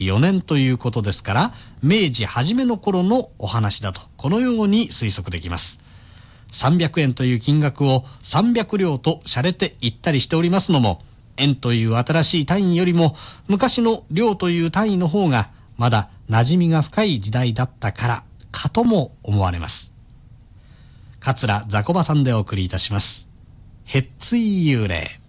4年ということですから、明治初めの頃のお話だと、このように推測できます。300円という金額を300両と洒落て言ったりしておりますのも、円という新しい単位よりも昔の両という単位の方がまだ馴染みが深い時代だったからかとも思われます。桂雑魚場さんでお送りいたします。へっつい幽霊。